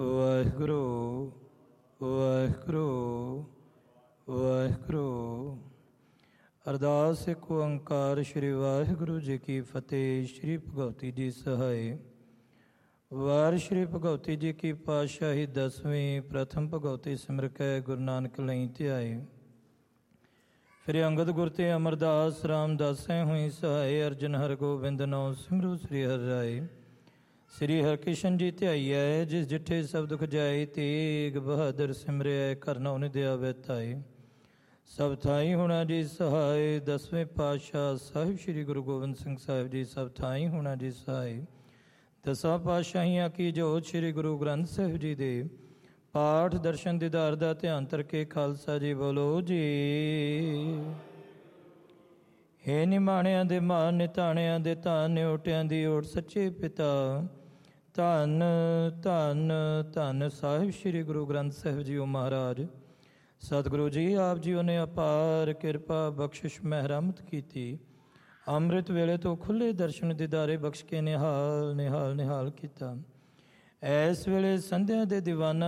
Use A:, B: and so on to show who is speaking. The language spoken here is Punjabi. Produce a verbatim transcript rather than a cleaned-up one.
A: ਵਾਹਿਗੁਰੂ ਵਾਹਿਗੁਰੂ ਵਾਹਿਗੁਰੂ। ਅਰਦਾਸ ਇੱਕ ਓੰਕਾਰ ਸ਼੍ਰੀ ਵਾਹਿਗੁਰੂ ਜੀ ਕੀ ਫਤਿਹ। ਸ਼੍ਰੀ ਭਗਵਤੀ ਜੀ ਸਹਾਏ। ਵਾਰ ਸ਼੍ਰੀ ਭਗਵਤੀ ਜੀ ਕੀ ਪਾਤਸ਼ਾਹੀ ਦਸਵੀਂ। ਪ੍ਰਥਮ ਭਗਵਤੀ ਸਿਮਰ ਕੈ ਗੁਰੂ ਨਾਨਕ ਲਈ ਧਿਆਏ। ਫਿਰ ਅੰਗਦ ਗੁਰ ਤੇ ਅਮਰਦਾਸ ਰਾਮਦਾਸੈ ਹੋਈ ਸਹਾਏ। ਅਰਜਨ ਹਰ ਗੋਬਿੰਦ ਨੌ ਸਿਮਰੁ ਸ੍ਰੀ ਹਰਿ ਰਾਏ। ਸ੍ਰੀ ਹਰਿਕ੍ਰਿਸ਼ਨ ਜੀ ਧਿਆਈਐ ਜਿਸ ਜਿੱਠੇ ਸਭ ਦੁਖ ਜਾਏ। ਤੇਗ ਬਹਾਦਰ ਸਿਮਰਿਐ ਕਰਨਉ ਨਿਦਿਆ ਵੈਤਾਏ। ਸਭ ਥਾਈ ਹੋਣਾ ਜੀ ਸਹਾਏ। ਦਸਵੇਂ ਪਾਤਸ਼ਾਹ ਸਾਹਿਬ ਸ੍ਰੀ ਗੁਰੂ ਗੋਬਿੰਦ ਸਿੰਘ ਸਾਹਿਬ ਜੀ ਸਭ ਥਾਈ ਹੋਣਾ ਜੀ ਸਹਾਏ। ਦਸਾਂ ਪਾਤਸ਼ਾਹੀਆਂ ਕੀ ਜੋਤ ਸ੍ਰੀ ਗੁਰੂ ਗ੍ਰੰਥ ਸਾਹਿਬ ਜੀ ਦੇ ਪਾਠ ਦਰਸ਼ਨ ਦੀਦਾਰ ਦਾ ਧਿਆਨ ਧਰਕੇ ਖਾਲਸਾ ਜੀ ਬੋਲੋ ਜੀ। ਹੇ ਨਿਮਾਣਿਆਂ ਦੇ ਮਾਨ ਨਿਤਾਣਿਆਂ ਦੇ ਧਨ ਓਟਿਆਂ ਦੀ ਓਟ ਸੱਚੇ ਪਿਤਾ। ਧੰਨ ਧੰਨ ਧੰਨ ਸਾਹਿਬ ਸ੍ਰੀ ਗੁਰੂ ਗ੍ਰੰਥ ਸਾਹਿਬ ਜੀਓ ਮਹਾਰਾਜ। ਸਤਿਗੁਰੂ ਜੀ ਆਪ ਜੀਓ ਨੇ ਅਪਾਰ ਕਿਰਪਾ ਬਖਸ਼ਿਸ਼ ਮਹਿਰਮਤ ਕੀਤੀ। ਅੰਮ੍ਰਿਤ ਵੇਲੇ ਤੋਂ ਖੁੱਲ੍ਹੇ ਦਰਸ਼ਨ ਦੀਦਾਰੇ ਬਖਸ਼ ਕੇ ਨਿਹਾਲ ਨਿਹਾਲ ਨਿਹਾਲ ਕੀਤਾ। ਇਸ ਵੇਲੇ ਸੰਧਿਆ ਦੇ ਦੀਵਾਨਾਂ